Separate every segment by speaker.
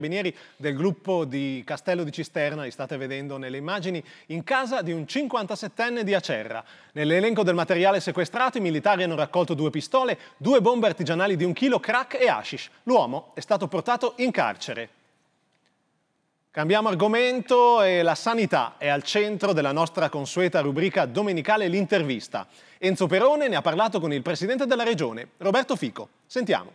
Speaker 1: Carabinieri del gruppo di Castello di Cisterna, li state vedendo nelle immagini, in casa di un 57enne di Acerra. Nell'elenco del materiale sequestrato i militari hanno raccolto 2 pistole, 2 bombe artigianali di 1 chilo, crack e hashish. L'uomo è stato portato in carcere. Cambiamo argomento e la sanità è al centro della nostra consueta rubrica domenicale L'Intervista. Enzo Perone ne ha parlato con il presidente della regione, Roberto Fico. Sentiamo.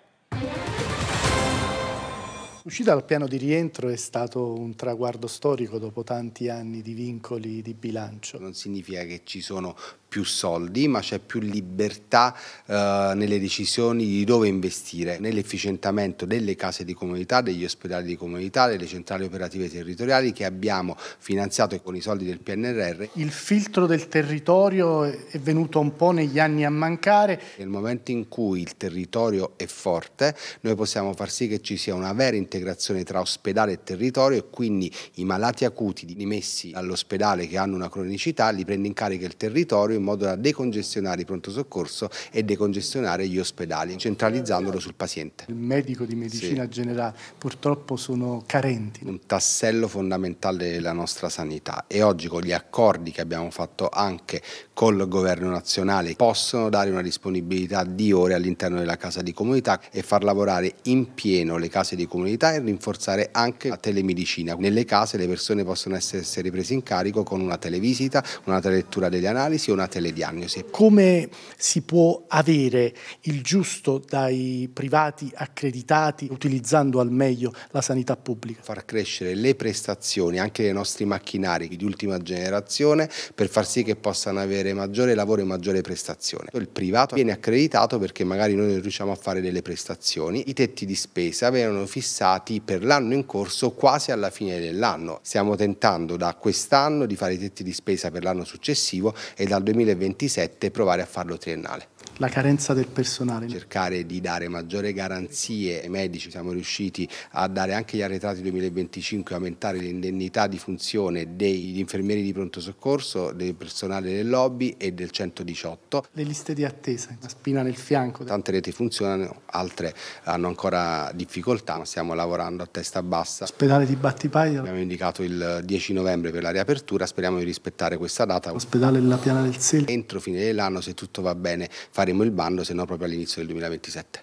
Speaker 2: L'uscita dal piano di rientro è stato un traguardo storico dopo tanti anni di vincoli di bilancio.
Speaker 3: Non significa che ci sono più soldi, ma c'è più libertà nelle decisioni di dove investire, nell'efficientamento delle case di comunità, degli ospedali di comunità, delle centrali operative territoriali che abbiamo finanziato con i soldi del PNRR.
Speaker 2: Il filtro del territorio è venuto un po' negli anni a mancare.
Speaker 3: Nel momento in cui il territorio è forte, noi possiamo far sì che ci sia una vera integrazione tra ospedale e territorio e quindi i malati acuti rimessi all'ospedale che hanno una cronicità li prende in carica il territorio in modo da decongestionare i pronto soccorso e decongestionare gli ospedali, centralizzandolo sul paziente.
Speaker 2: Il medico di medicina generale purtroppo sono carenti.
Speaker 3: Un tassello fondamentale della nostra sanità e oggi con gli accordi che abbiamo fatto anche col governo nazionale possono dare una disponibilità di ore all'interno della casa di comunità e far lavorare in pieno le case di comunità e rinforzare anche la telemedicina. Nelle case le persone possono essere prese in carico con una televisita, una telelettura delle analisi o una telediagnosi.
Speaker 2: Come si può avere il giusto dai privati accreditati utilizzando al meglio la sanità pubblica?
Speaker 3: Far crescere le prestazioni anche dei nostri macchinari di ultima generazione per far sì che possano avere maggiore lavoro e maggiore prestazione. Il privato viene accreditato perché magari noi non riusciamo a fare delle prestazioni. I tetti di spesa vengono fissati per l'anno in corso quasi alla fine dell'anno. Stiamo tentando da quest'anno di fare i tetti di spesa per l'anno successivo e dal 2027 provare a farlo triennale.
Speaker 2: La carenza del personale.
Speaker 3: Cercare di dare maggiore garanzie ai medici, siamo riusciti a dare anche gli arretrati 2025, aumentare le indennità di funzione degli infermieri di pronto soccorso, del personale del lobby e del 118.
Speaker 2: Le liste di attesa, la spina nel fianco.
Speaker 3: Tante reti funzionano, altre hanno ancora difficoltà, ma stiamo lavorando a testa bassa.
Speaker 2: Ospedale di Battipaglia.
Speaker 3: Abbiamo indicato il 10 novembre per la riapertura, speriamo di rispettare questa data.
Speaker 2: Ospedale della Piana del Sele.
Speaker 3: Entro fine dell'anno, se tutto va bene, faremo il bando, se no proprio all'inizio del 2027.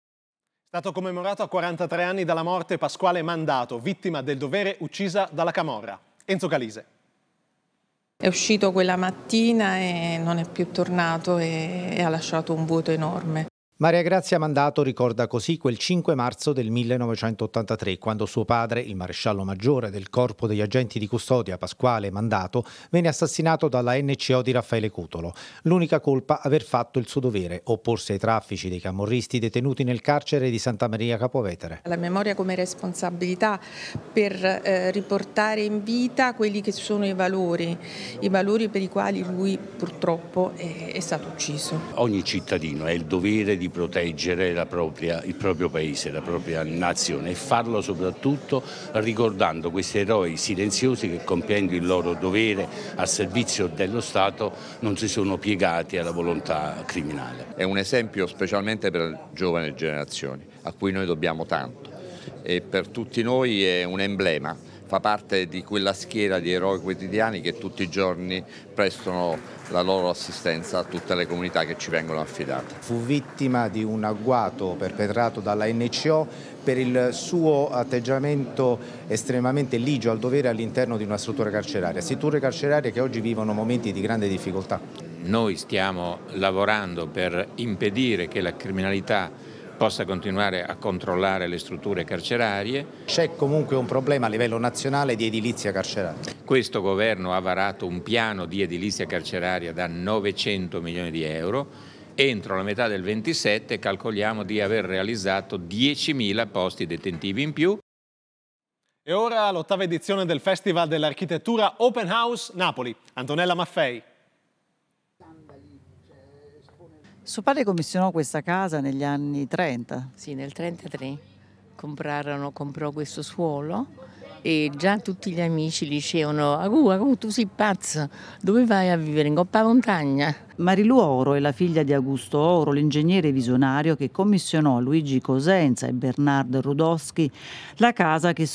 Speaker 1: È stato commemorato a 43 anni dalla morte Pasquale Mandato, vittima del dovere uccisa dalla camorra. Enzo Calise.
Speaker 4: È uscito quella mattina e non è più tornato e ha lasciato un vuoto enorme.
Speaker 5: Maria Grazia Mandato ricorda così quel 5 marzo del 1983, quando suo padre, il maresciallo maggiore del corpo degli agenti di custodia Pasquale Mandato, venne assassinato dalla NCO di Raffaele Cutolo. L'unica colpa aver fatto il suo dovere, opporsi ai traffici dei camorristi detenuti nel carcere di Santa Maria Capovetere.
Speaker 4: La memoria come responsabilità per riportare in vita quelli che sono i valori per i quali lui purtroppo è stato ucciso.
Speaker 6: Ogni cittadino ha il dovere di proteggere il proprio paese, la propria nazione e farlo soprattutto ricordando questi eroi silenziosi che compiendo il loro dovere al servizio dello Stato non si sono piegati alla volontà criminale.
Speaker 7: È un esempio specialmente per le giovani generazioni a cui noi dobbiamo tanto e per tutti noi è un emblema. Fa parte di quella schiera di eroi quotidiani che tutti i giorni prestano la loro assistenza a tutte le comunità che ci vengono affidate.
Speaker 5: Fu vittima di un agguato perpetrato dalla NCO per il suo atteggiamento estremamente ligio al dovere all'interno di una struttura carcerarie che oggi vivono momenti di grande difficoltà.
Speaker 8: Noi stiamo lavorando per impedire che la criminalità possa continuare a controllare le strutture carcerarie.
Speaker 5: C'è comunque un problema a livello nazionale di edilizia carceraria.
Speaker 8: Questo governo ha varato un piano di edilizia carceraria da 900 milioni di euro. Entro la metà del 27 calcoliamo di aver realizzato 10.000 posti detentivi in più.
Speaker 1: E ora l'8ª edizione del Festival dell'Architettura Open House Napoli. Antonella Maffei.
Speaker 9: Suo padre commissionò questa casa negli anni 30.
Speaker 10: Sì, nel 1933 comprò questo suolo e già tutti gli amici dicevano Agu, tu sei pazza, dove vai a vivere? In coppa montagna?
Speaker 9: Marilu Oro è la figlia di Augusto Oro, l'ingegnere visionario che commissionò a Luigi Cosenza e Bernard Rudowski la casa che